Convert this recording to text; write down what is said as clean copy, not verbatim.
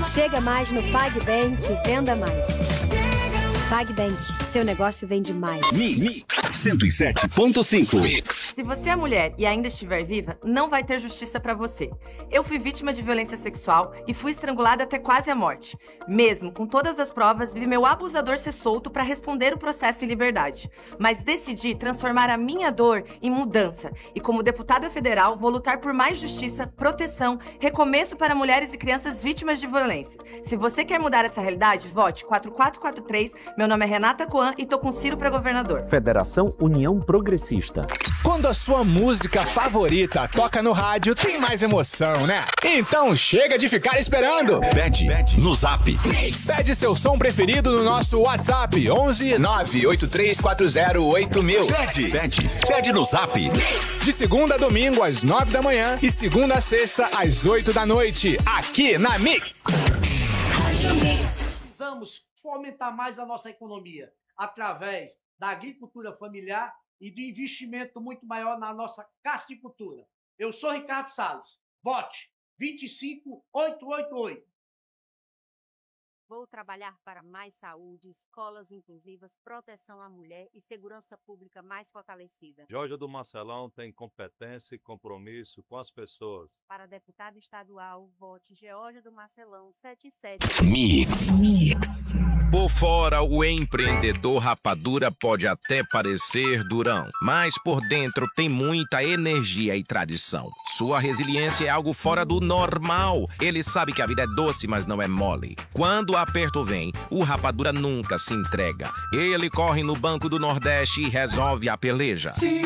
Chega mais no PagBank e venda mais. PagBank, seu negócio vende mais. Mix 107.5. Se você é mulher e ainda estiver viva, não vai ter justiça pra você. Eu fui vítima de violência sexual e fui estrangulada até quase a morte. Mesmo com todas as provas, vi meu abusador ser solto pra responder o processo em liberdade. Mas decidi transformar a minha dor em mudança. E como deputada federal, vou lutar por mais justiça, proteção, recomeço para mulheres e crianças vítimas de violência. Se você quer mudar essa realidade, vote 4443. Meu nome é Renata Coan e tô com Ciro pra governador. Federação União Progressista. Quando a sua música favorita toca no rádio, tem mais emoção, né? Então chega de ficar esperando. Pede no Zap. Pede seu som preferido no nosso WhatsApp 11 98340 8000. Pede no Zap. De segunda a domingo às 9 da manhã e segunda a sexta às 8 da noite, aqui na Mix. Precisamos fomentar mais a nossa economia através da agricultura familiar e do investimento muito maior na nossa casticultura. Eu sou Ricardo Salles. Vote 25888. Vou trabalhar para mais saúde, escolas inclusivas, proteção à mulher e segurança pública mais fortalecida. Geórgia do Marcelão tem competência e compromisso com as pessoas. Para deputado estadual, vote Geórgia do Marcelão 77. Mix. Por fora, o empreendedor rapadura pode até parecer durão, mas por dentro tem muita energia e tradição. Sua resiliência é algo fora do normal. Ele sabe que a vida é doce, mas não é mole. Quando o aperto vem, o rapadura nunca se entrega. Ele corre no Banco do Nordeste e resolve a peleja.